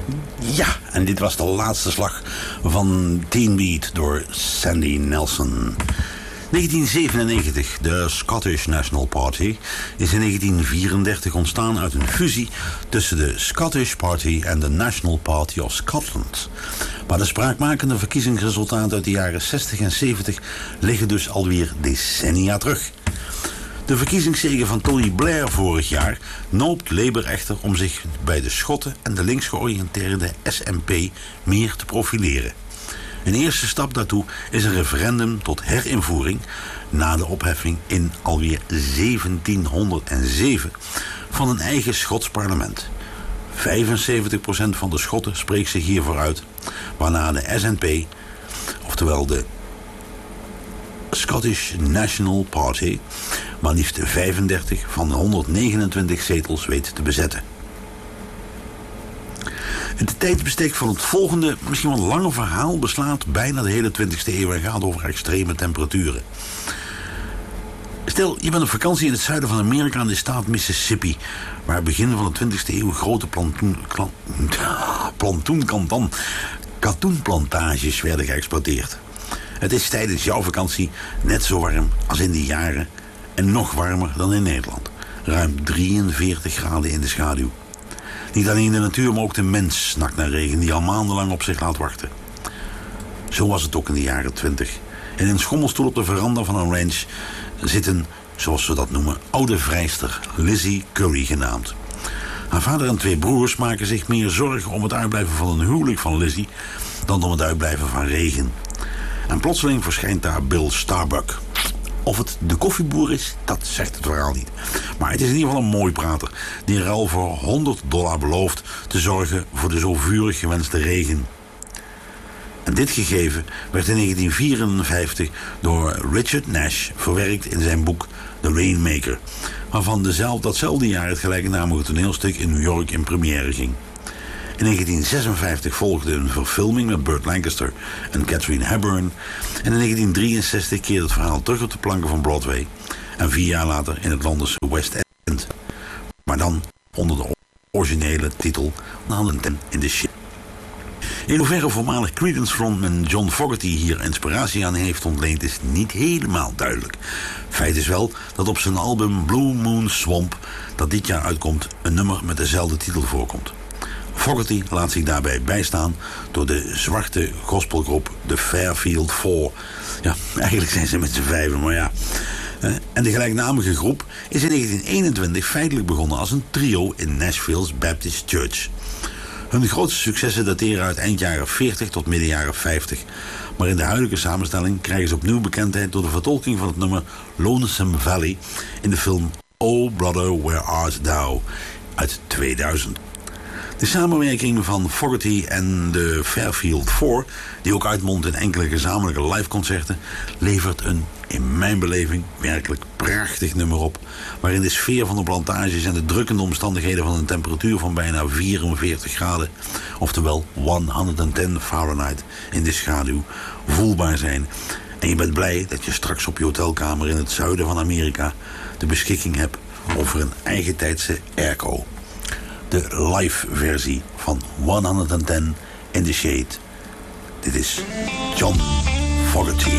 Ja, en dit was de laatste slag van Teen Beat door Sandy Nelson. 1997, de Scottish National Party, is in 1934 ontstaan uit een fusie tussen de Scottish Party en de National Party of Scotland. Maar de spraakmakende verkiezingsresultaten uit de jaren 60 en 70 liggen dus alweer decennia terug. De verkiezingszege van Tony Blair vorig jaar noopt Labour echter om zich bij de Schotten en de links georiënteerde SNP meer te profileren. Een eerste stap daartoe is een referendum tot herinvoering na de opheffing in alweer 1707 van een eigen Schots parlement. 75% van de Schotten spreekt zich hiervoor uit, waarna de SNP, oftewel de Scottish National Party, maar liefst 35 van de 129 zetels weet te bezetten. Het tijdsbestek van het volgende, misschien wat lange verhaal, beslaat bijna de hele 20e eeuw en gaat over extreme temperaturen. Stel, je bent op vakantie in het zuiden van Amerika in de staat Mississippi, waar begin van de 20e eeuw grote katoenplantages werden geëxploiteerd. Het is tijdens jouw vakantie net zo warm als in die jaren en nog warmer dan in Nederland. Ruim 43 graden in de schaduw. Niet alleen de natuur, maar ook de mens snakt naar regen die al maandenlang op zich laat wachten. Zo was het ook in de jaren 20. In een schommelstoel op de veranda van een ranch zitten, zoals ze dat noemen, oude vrijster Lizzie Curry genaamd. Haar vader en 2 broers maken zich meer zorgen om het uitblijven van een huwelijk van Lizzie dan om het uitblijven van regen. En plotseling verschijnt daar Bill Starbuck. Of het de koffieboer is, dat zegt het verhaal niet. Maar het is in ieder geval een mooi prater die er al voor $100 belooft te zorgen voor de zo vurig gewenste regen. En dit gegeven werd in 1954 door Richard Nash verwerkt in zijn boek The Rainmaker, waarvan datzelfde jaar het gelijknamige toneelstuk in New York in première ging. In 1956 volgde een verfilming met Burt Lancaster en Katharine Hepburn. En in 1963 keerde het verhaal terug op de planken van Broadway. En 4 jaar later in het Londense West End. Maar dan onder de originele titel Handen in de Ship. In hoeverre voormalig Creedence frontman John Fogerty hier inspiratie aan heeft ontleend is niet helemaal duidelijk. Feit is wel dat op zijn album Blue Moon Swamp, dat dit jaar uitkomt, een nummer met dezelfde titel voorkomt. Fogerty laat zich daarbij bijstaan door de zwarte gospelgroep The Fairfield Four. Ja, eigenlijk zijn ze met z'n 5, maar ja. En de gelijknamige groep is in 1921 feitelijk begonnen als een trio in Nashville's Baptist Church. Hun grootste successen dateren uit eind jaren 40 tot midden jaren 50. Maar in de huidige samenstelling krijgen ze opnieuw bekendheid door de vertolking van het nummer Lonesome Valley in de film Oh Brother Where Art Thou uit 2000. De samenwerking van Fogerty en de Fairfield Four, die ook uitmondt in enkele gezamenlijke liveconcerten, levert een, in mijn beleving, werkelijk prachtig nummer op, waarin de sfeer van de plantages en de drukkende omstandigheden van een temperatuur van bijna 44 graden, oftewel 110 Fahrenheit in de schaduw, voelbaar zijn. En je bent blij dat je straks op je hotelkamer in het zuiden van Amerika de beschikking hebt over een eigentijdse airco. De live versie van 110 in the Shade. Dit is John Fogerty.